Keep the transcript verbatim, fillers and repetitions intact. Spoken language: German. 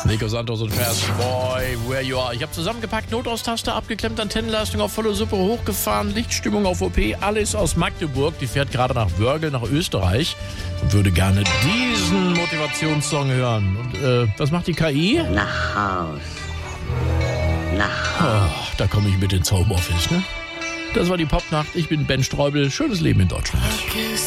Nico Santos und Fast Boy, Where You Are. Ich habe zusammengepackt, Notaus-Taste abgeklemmt, Antennenleistung auf volle Suppe hochgefahren, Lichtstimmung auf O P, alles aus Magdeburg. Die fährt gerade nach Wörgl, nach Österreich und würde gerne diesen Motivationssong hören. Und äh, was macht die K I? Nach Haus. Nach Haus. Oh, da komme ich mit ins Homeoffice, ne? Das war die Popnacht. Ich bin Ben Streubel. Schönes Leben in Deutschland.